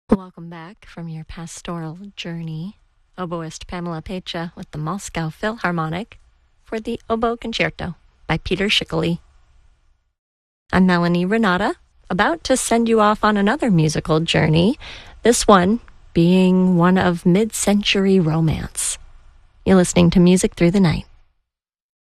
Welcome back from your pastoral journey. Oboist Pamela Pecha with the Moscow Philharmonic for the Oboe Concerto by Peter Schickele. I'm Melanie Renata, about to send you off on another musical journey, this one being one of mid-century romance. You're listening to Music Through the Night.